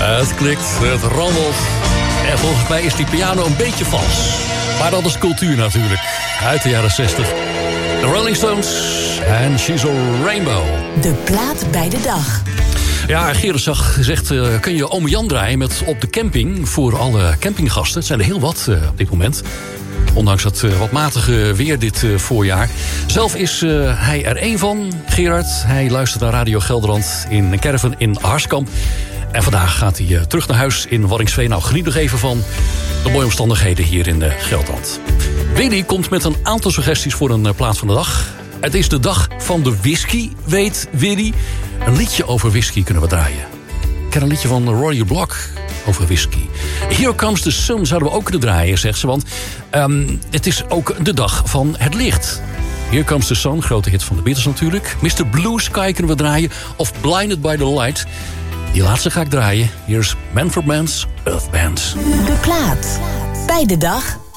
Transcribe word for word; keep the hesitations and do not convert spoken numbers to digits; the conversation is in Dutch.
Het klikt, het rammelt. En volgens mij is die piano een beetje vals. Maar dat is cultuur natuurlijk. Uit de jaren zestig. De Rolling Stones en She's a Rainbow. De plaat bij de dag. Ja, Gerard zag, zegt, uh, kun je Ome Jan draaien met op de camping voor alle campinggasten. Het zijn er heel wat uh, op dit moment. Ondanks het uh, wat matige weer dit uh, voorjaar. Zelf is uh, hij er één van, Gerard. Hij luistert naar Radio Gelderland in een caravan in Harskamp. En vandaag gaat hij uh, terug naar huis in Waddinxveen. Nou, geniet nog even van de mooie omstandigheden hier in uh, Gelderland. Willy komt met een aantal suggesties voor een uh, plaat van de dag. Het is de dag van de whisky, weet Willy. Een liedje over whisky kunnen we draaien. Ik ken een liedje van Roy Block over whisky. Here Comes the Sun zouden we ook kunnen draaien, zegt ze. Want um, het is ook de dag van het licht. Here Comes the Sun, grote hit van de Beatles natuurlijk. mister Blue Sky kunnen we draaien. Of Blinded by the Light. Die laatste ga ik draaid. Hier is Manfred Mann's Earth Band. De plaat bij de dag.